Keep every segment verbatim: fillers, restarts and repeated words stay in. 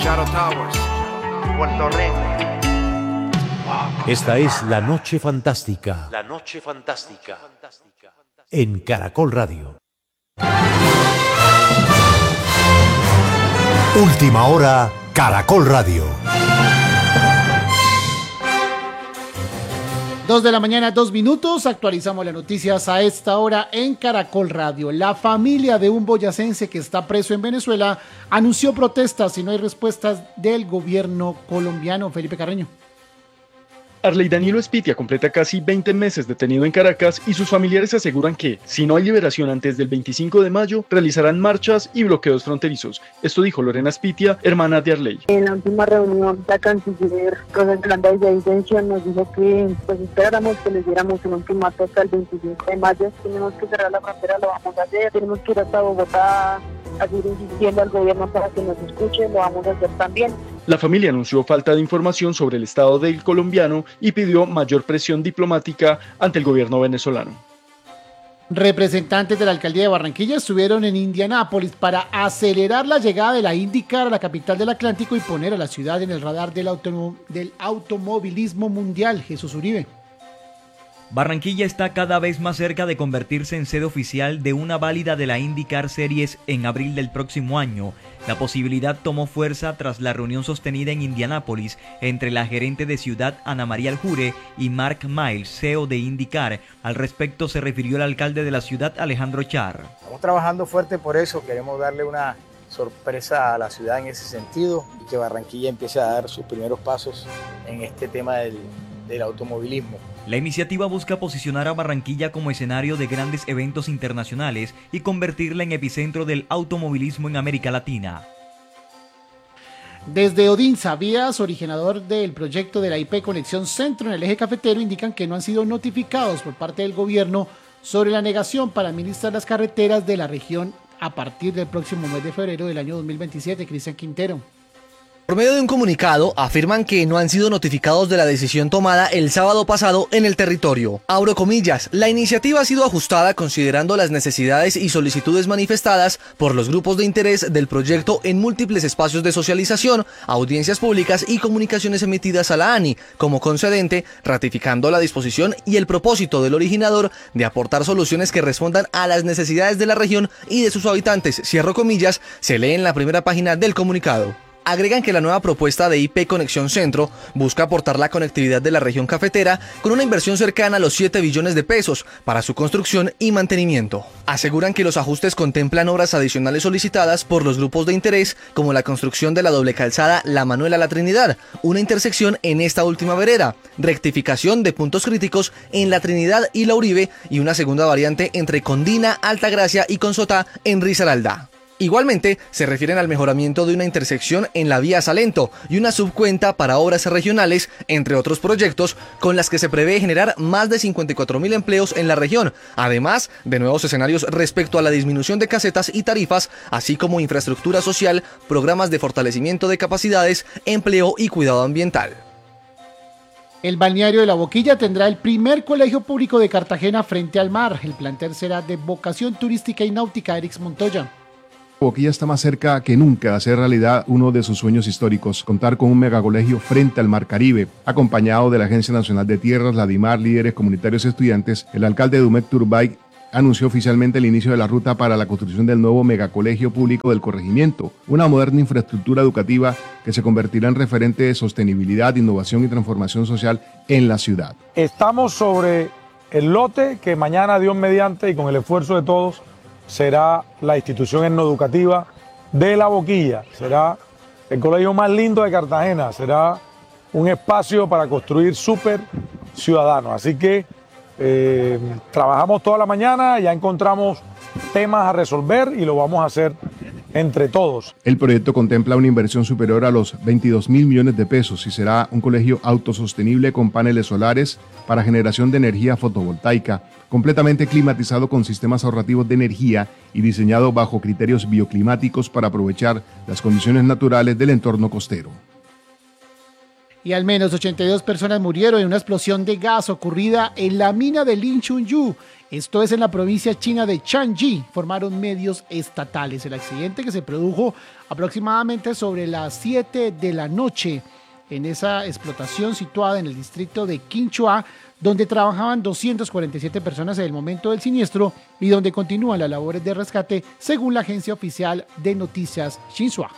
Shadow Towers, Puerto Rico. Esta es La Noche Fantástica. La Noche Fantástica. En Caracol Radio. Última hora, Caracol Radio. Dos de la mañana, dos minutos. Actualizamos las noticias a esta hora en Caracol Radio. La familia de un boyacense que está preso en Venezuela anunció protestas si no hay respuestas del gobierno colombiano. Felipe Carreño. Arley Danilo Espitia completa casi veinte meses detenido en Caracas y sus familiares aseguran que, si no hay liberación antes del veinticinco de mayo, realizarán marchas y bloqueos fronterizos. Esto dijo Lorena Espitia, hermana de Arley. En la última reunión, la canciller Rosa Yolanda Villavicencio nos dijo que pues esperáramos que les diéramos un ultimato hasta el veinticinco de mayo. Tenemos que cerrar la frontera, lo vamos a hacer. Tenemos que ir hasta Bogotá a seguir insistiendo al gobierno para que nos escuche, lo vamos a hacer también. La familia anunció falta de información sobre el estado del colombiano y pidió mayor presión diplomática ante el gobierno venezolano. Representantes de la alcaldía de Barranquilla estuvieron en Indianápolis para acelerar la llegada de la IndyCar a la capital del Atlántico y poner a la ciudad en el radar del, autom- del automovilismo mundial. Jesús Uribe. Barranquilla está cada vez más cerca de convertirse en sede oficial de una válida de la IndyCar Series en abril del próximo año. La posibilidad tomó fuerza tras la reunión sostenida en Indianápolis entre la gerente de ciudad Ana María Aljure y Mark Miles, C E O de IndyCar. Al respecto se refirió el alcalde de la ciudad, Alejandro Char. Estamos trabajando fuerte por eso, queremos darle una sorpresa a la ciudad en ese sentido y que Barranquilla empiece a dar sus primeros pasos en este tema del, del automovilismo. La iniciativa busca posicionar a Barranquilla como escenario de grandes eventos internacionales y convertirla en epicentro del automovilismo en América Latina. Desde Odinsa, Vías, originador del proyecto de la I P Conexión Centro en el eje cafetero, indican que no han sido notificados por parte del gobierno sobre la negación para administrar las carreteras de la región a partir del próximo mes de febrero del año dos mil veintisiete. Cristian Quintero. Por medio de un comunicado, afirman que no han sido notificados de la decisión tomada el sábado pasado en el territorio. Abro comillas, la iniciativa ha sido ajustada considerando las necesidades y solicitudes manifestadas por los grupos de interés del proyecto en múltiples espacios de socialización, audiencias públicas y comunicaciones emitidas a la ANI, como concedente, ratificando la disposición y el propósito del originador de aportar soluciones que respondan a las necesidades de la región y de sus habitantes. Cierro comillas, se lee en la primera página del comunicado. Agregan que la nueva propuesta de I P Conexión Centro busca aportar la conectividad de la región cafetera con una inversión cercana a los siete billones de pesos para su construcción y mantenimiento. Aseguran que los ajustes contemplan obras adicionales solicitadas por los grupos de interés, como la construcción de la doble calzada La Manuela La Trinidad, una intersección en esta última vereda, rectificación de puntos críticos en La Trinidad y La Uribe y una segunda variante entre Condina, Altagracia y Consotá en Risaralda. Igualmente, se refieren al mejoramiento de una intersección en la vía Salento y una subcuenta para obras regionales, entre otros proyectos, con las que se prevé generar más de cincuenta y cuatro mil empleos en la región, además de nuevos escenarios respecto a la disminución de casetas y tarifas, así como infraestructura social, programas de fortalecimiento de capacidades, empleo y cuidado ambiental. El balneario de La Boquilla tendrá el primer colegio público de Cartagena frente al mar. El plantel será de vocación turística y náutica. Erix Montoya. Boquilla está más cerca que nunca de hacer realidad uno de sus sueños históricos, contar con un megacolegio frente al Mar Caribe. Acompañado de la Agencia Nacional de Tierras, la DIMAR, líderes comunitarios y estudiantes, el alcalde de Dumec Turbay anunció oficialmente el inicio de la ruta para la construcción del nuevo megacolegio público del corregimiento, una moderna infraestructura educativa que se convertirá en referente de sostenibilidad, innovación y transformación social en la ciudad. Estamos sobre el lote que mañana, Dios mediante, y con el esfuerzo de todos, será la institución etnoeducativa de La Boquilla, será el colegio más lindo de Cartagena, será un espacio para construir súper ciudadanos. Así que eh, trabajamos toda la mañana, ya encontramos temas a resolver y lo vamos a hacer entre todos. El proyecto contempla una inversión superior a los veintidós mil millones de pesos y será un colegio autosostenible con paneles solares para generación de energía fotovoltaica, completamente climatizado con sistemas ahorrativos de energía y diseñado bajo criterios bioclimáticos para aprovechar las condiciones naturales del entorno costero. Y al menos ochenta y dos personas murieron en una explosión de gas ocurrida en la mina de Linchunyu Esto es en la provincia china de Changi, informaron medios estatales. El accidente que se produjo aproximadamente sobre las siete de la noche en esa explotación situada en el distrito de Quinchua, donde trabajaban doscientas cuarenta y siete personas en el momento del siniestro y donde continúan las labores de rescate, según la agencia oficial de noticias Xinhua.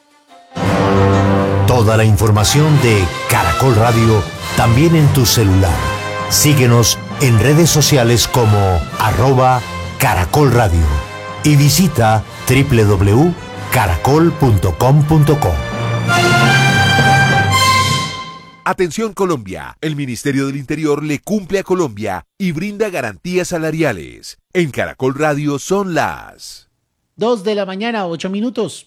Toda la información de Caracol Radio también en tu celular. Síguenos en redes sociales como arroba Caracol Radio y visita doble u doble u doble u punto caracol punto com punto co. Atención Colombia, el Ministerio del Interior le cumple a Colombia y brinda garantías salariales. En Caracol Radio son las dos de la mañana, ocho minutos.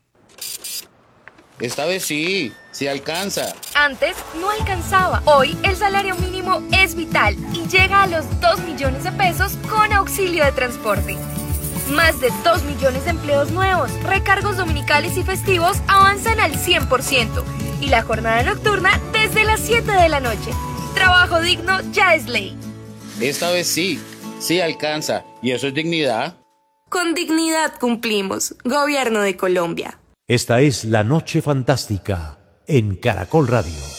Esta vez sí, sí alcanza. Antes no alcanzaba. Hoy el salario mínimo es vital y llega a los dos millones de pesos con auxilio de transporte. Más de dos millones de empleos nuevos, recargos dominicales y festivos avanzan al cien por ciento y la jornada nocturna desde las siete de la noche. Trabajo digno ya es ley. Esta vez sí, sí alcanza. ¿Y eso es dignidad? Con dignidad cumplimos. Gobierno de Colombia. Esta es La Noche Fantástica en Caracol Radio.